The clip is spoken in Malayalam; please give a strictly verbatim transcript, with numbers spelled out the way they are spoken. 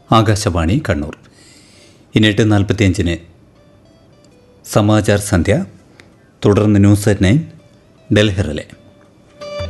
ആകാശവാണി കണ്ണൂർ. ഇനി എട്ട് നാൽപ്പത്തിയഞ്ചിന് സമാചാർ സന്ധ്യ, തുടർന്ന് news at nine Delhi relay.